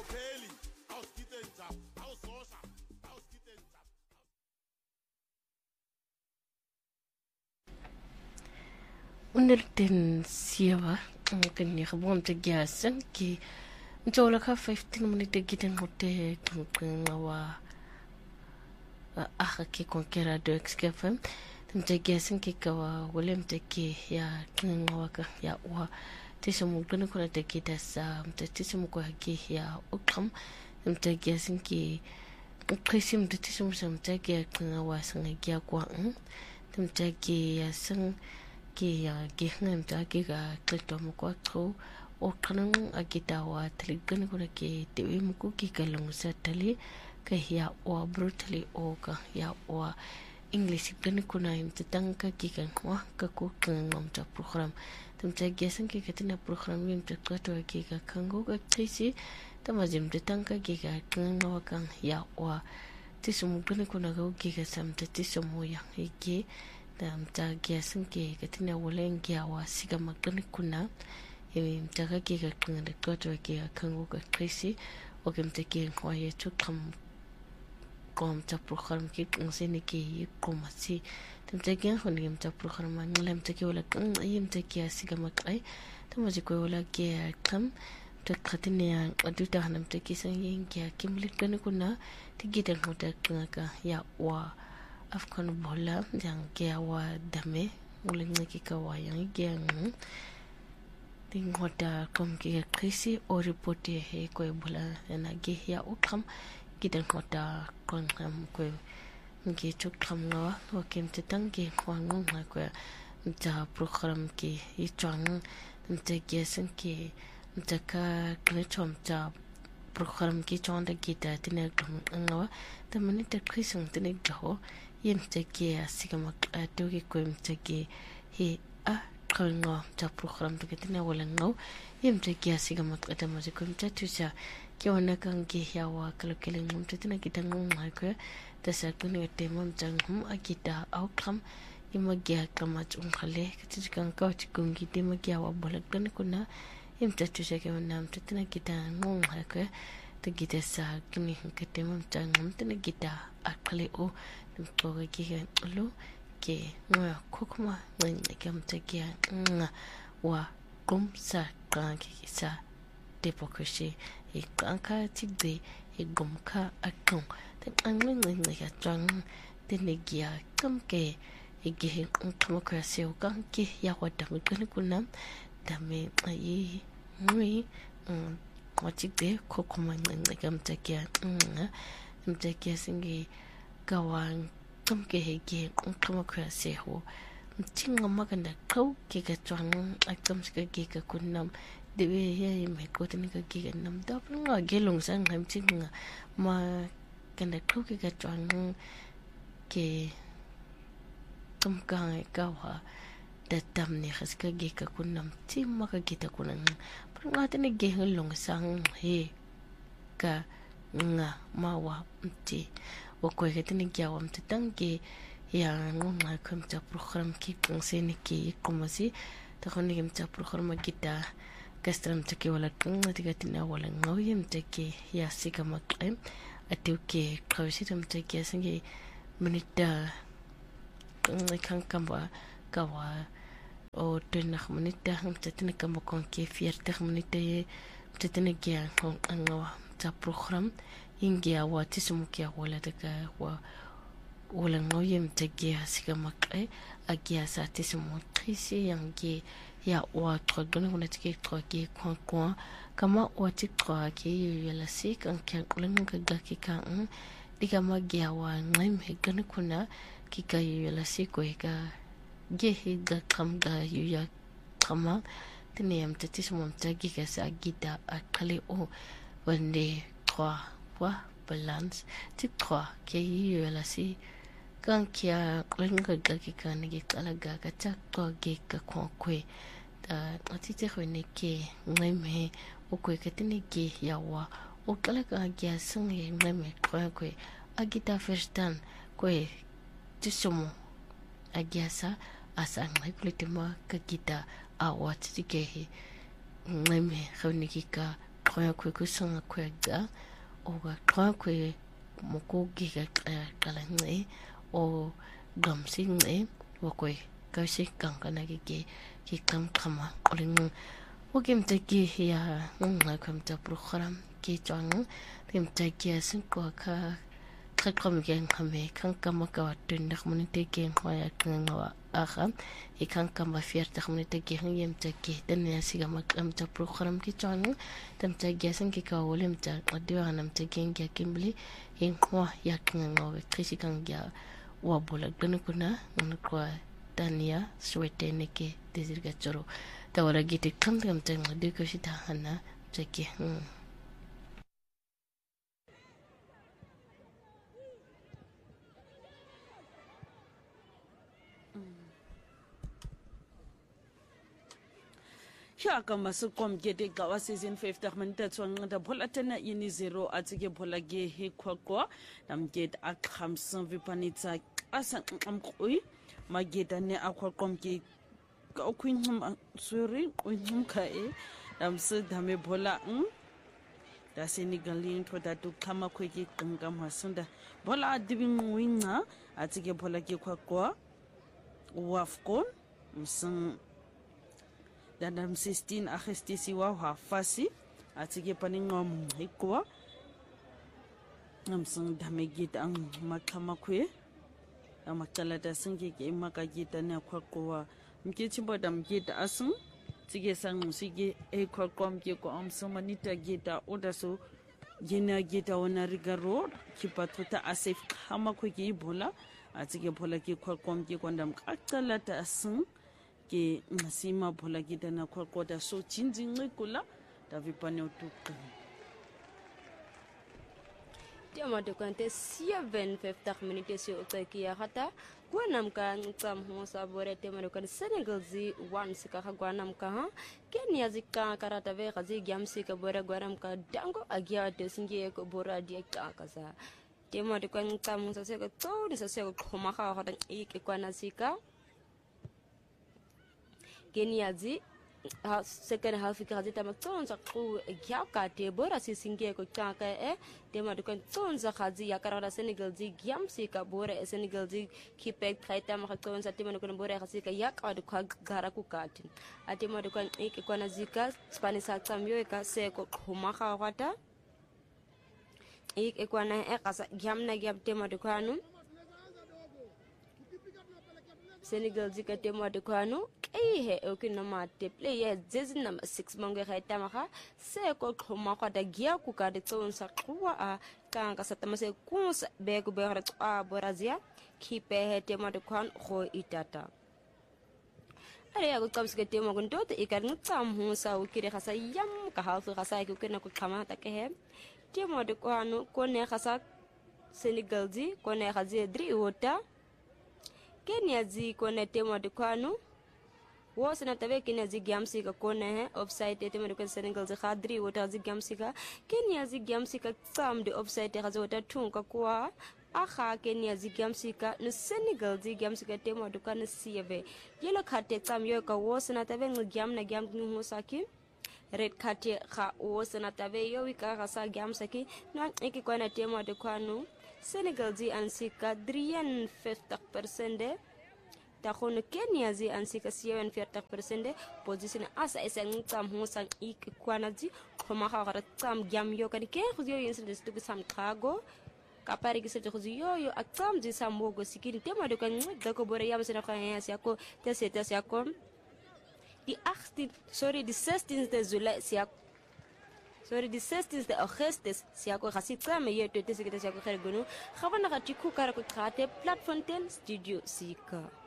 Daily, ausgitten Job, aussorsa, ausgitten Job. Onderten siewa kan jy gewoon te gasen ki ntola ka 15 minute giten hote ngawa ki konkera do XFM te gasen ki kawa wolem te ki ya ngawa ka ya wa tisa mu gana kuna te ki dasa tisa mu ko ki ya ukam te gasen ki krisim te tisa mu sam te ki ngawa sanga kia kwa te ki ya sang ki ya gihngam ta ki ga kleto mo ko tro o kanang agita wa tligan ko ki tewi mo ko ki kalong sa tali ka ya o brutally o ka ya o english gan ko na im tang ka ki kan wa ka ko kan ngam ta program tum ta gesen ki katina program im ta to ki ka kango ka trisi tamazim tang ka ki ka kan wa kan ya o tisum gan ko na go ki ka sam ta tisum ya ki ta gesen ki katina wolen ki wa siga magan kuna mtaka ki ka kan da to ki kan go ka trisi o ke mtaki ko ye tu kam kom ta program ki kan se ne ki ko masi mtaki ko ni mta program ngala mtaki wala kan ay mtaki asiga makai tamaji ko wala ki kam ta khatine ya adu ta hanam mtaki san yin ki kimlit kan kuna tigidan ko ta ka ya wa afkan bola yang ki wa dame uling ki ka wa yang ki tingota kom ki krisi o reporte he ko bola na ge ya ukam gidan kota kon ham ko ngi chuk kam no o kem te tang ge kwang ma ko ta program ki I chang te gesen ki ta ka klechom ta program ki chang da gita tine ngwa ta mani te krisung tine go yem te ki asigama to ki ko te ki he a kalngo ta program to tine wala ngo yem te ki asigama ta ma ko ta tusa ki wana kan ki yawa kalokele ngum te tine kita ngum ma ko ta sa ko ne te mom jang hum akita outcome ima gya kama chung khale kiti kan ka chi kungi te ma gya wa bolak kan kuna im ta tu se ke nam te tine kita ngum ha ko te kita sa kini ke te mom jang hum te kita akale o to ki lo ke ngwa kokuma ngai kam te gya wa kum sa kan ki sa democracy e kanka tigbe e gomka akon te angling ya chang te negia kamke e ge democracy o kanki ya wada mkan kunam dame ai mui watigbe kokoma ngai kam te gya mtekia singi gawang kamke he ge democracy ho tinga maganda kau ke ga chang akam ska ge ka kunam dewe ya me ko tin ka ki nam da nga gelong sang ham chinga ma kanda ko ke ga chang ke tum ka ka wa da tam ne khas ka ge ka kunam tim ma ka ge ta kunan par nga tin ge long sang he ka nga ma wa ti o ko ke tin ge wa mti tang ge ya nga kam ta program ki kan se ne ki komasi ta khoni kam ta program kita kastram take wala kan tiga tina wala ngoyim take ya siga maklem atuke kawsitam take sangi minita kan kamba kawa o tenakh minita ham tatina kamba kon ke fiertakh minita tatina gya kon ngawa ta program ingi awa tisum kya wala taka wa wala ngoyim take ya siga maklem agia sa tisum trisi yangi ya wa trogon on tike troki kwa kama wa tik troki yela sik an kan kulen ka gaki ka diga magya wa ngam he gan kuna kika yela sik ko ka ge he ga kam ga ya kama tinem tatis mom tagi ka sa gita akale o wande 3 wa balance tik 3 ke yela si kan kia kulen ka gaki ka ne kala ga ka tak to ge ka kwe atite khone ke ngame o ko ke tini ke yawa o kala ka gya sung ye ngame ko agita festan ko tisumo agyasa asa ngai kulitema ka gita awat tike ngame khone ki ka troya kwe kusanga kwe ga o ga troya kwe moko giga kala nge o gamsi nge wa kwe kasi kankana ki kama oling o kimte ki ya ngai kamta program ki chang kimte ki asin ko ka kakam gen kame kankama ka tunda kmunite gen khoya kanga aha ikankama fierta kmunite gen yemte ki den ya siga makamta program ki chang tamta gasan ki ka wolem ta adiwa namta gen ya kimbli in kwa ya kanga wa krisi kanga wa bola gana kuna ngwa Tania suete neke desirga choro tawara gite kam tanga de ko shita hana cheki Ya kama sukom gede gawa season 50 minutes wangada bola tena yini 0 atige bola ge he kwakwa namged akhamsan vipanitsa asa amqui mageda ne akwakom ke okwinhum sorry kwinhum kae namse dame bola da Senegalin to da to kama kweke ngam hasunda bola dibin winga atige bola ge kwakwa wafkon msan dan 16 Augustus wa hafasi atige paningom hikwa amsang damegit ang makamakwe amakala da singe ke makagita ne kwakwa mkichi bodam gita asun tige sang musige e kwakwam ke ko amsamanita gita odaso gena gita wana rigaro kipatuta asif hamakwe ke bola atige bola ke kwakwam ke kondam akala ta asun ke nasima bola gita na kwakota so chinzi ngikula davipane utuku Tiama de kante 7:50 minutes yo utaki ya hata gwanam ka ngam ho sabore tema de kan Senegal zi 1 sika gwanam ka ha Kenya zika karata ve gazi gyamsi ka bore gwanam ka dango agia de singe ko bora dia ka kaza tema de kan ngam sa se ko to sa se ko khoma ka hata ik kwana sika Kenya zi second half ikazi tama tonza ku gyaka te bora sisinge ko chaka tema de kan tonza khazi yakarada Senegal zi gyamsi ka bora Senegal zi kipek khaita ma tonza tema de kan bora khazi ka yaka de ka gara ku katin atema de kan ik kwana zika Spanish aksamyo ka se ko khoma kha wata ik kwana kasa gyamna gyam tema de kanu Senegal zika tema de kanu he okina mate player jezi number 6 mangwe khaita makha se ko khoma khata gia ku ka de tson sa khwa a kanga sa tamase kunsa be ku be ra borazia khipe he tema de khan kho itata are ya ku kamske tema kun to ikar nutsam hu sa ukire khasa yam ka hafu khasa ku kena ku khama ta ke he tema de kwanu ko ne khasa Senegal zi ko ne khazi dri wota Kenya zi ko ne tema de kwanu was na tabe Kenya zi gyamsi ka kone hai offside te mere ko Senegal zi khadri wota zi gyamsi ka Kenya zi gyamsi ka sam de offside te khazo ta thun ka kwa akha Kenya zi gyamsi ka no Senegal zi gyamsi ka te mo dukan sieve yelo khate sam yo ka was na tabe gyam na gyam nu musaki red khate kha was na tabe yo ka sa gyam saki no iki ko na te mo de kwanu Senegal zi ansika 50% ta khono Kenya zi ansika 47% position asa esen tam husan ik kwanazi khoma khara tam gyam yo kan ke khuzio yin de stu sam kago kapari gise de khuzio yo akam zi sambogo sikini tema de kan da ko bore yam sena kan ya ko tes ya ko die 16 de July die 16 de Augustus siako khasitsa me yeto tesikete siako khere gonu khabana khati ku kara ko khate platform 10 studio sika